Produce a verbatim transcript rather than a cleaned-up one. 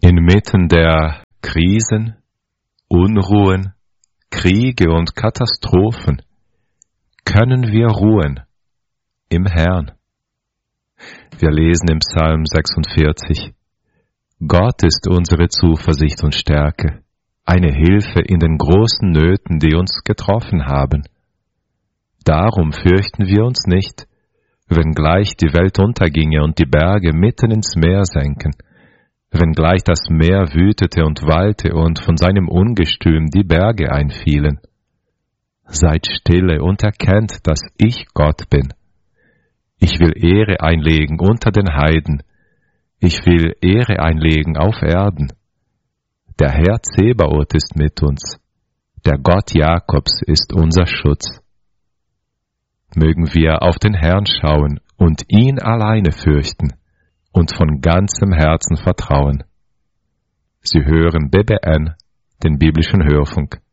Inmitten der Krisen, Unruhen, Kriege und Katastrophen können wir ruhen im Herrn. Wir lesen im Psalm sechsundvierzig: Gott ist unsere Zuversicht und Stärke, eine Hilfe in den großen Nöten, die uns getroffen haben. Darum fürchten wir uns nicht, wenngleich die Welt unterginge und die Berge mitten ins Meer senken, wenngleich das Meer wütete und wallte und von seinem Ungestüm die Berge einfielen. Seid stille und erkennt, dass ich Gott bin. Ich will Ehre einlegen unter den Heiden, ich will Ehre einlegen auf Erden. Der Herr Zebaoth ist mit uns, der Gott Jakobs ist unser Schutz. Mögen wir auf den Herrn schauen und ihn alleine fürchten und von ganzem Herzen vertrauen. Sie hören B B N, den biblischen Hörfunk.